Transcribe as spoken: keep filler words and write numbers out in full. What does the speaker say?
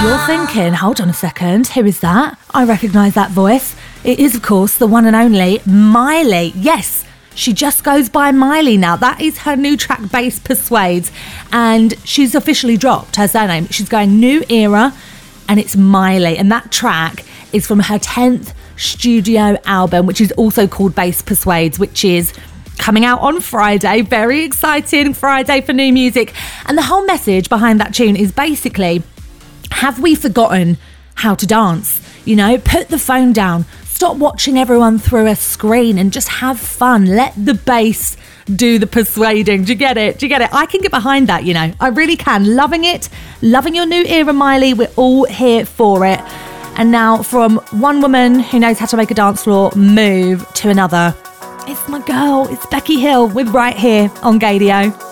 You're thinking, hold on a second, who is that? I recognise that voice. It is, of course, the one and only Miley. Yes, she just goes by Miley now. That is her new track, Bass Persuades. And she's officially dropped her surname. She's going new era, and it's Miley. And that track is from her tenth studio album, which is also called Bass Persuades, which is coming out on Friday. Very exciting Friday for new music. And the whole message behind that tune is basically, have we forgotten how to dance? You know, put the phone down, stop watching everyone through a screen and just have fun. Let the bass do the persuading. Do you get it? Do you get it? I can get behind that, you know. I really can. Loving it. Loving your new era, Miley. We're all here for it. And now from one woman who knows how to make a dance floor move to another. It's my girl. It's Becky Hill with Right Here on Gaydio.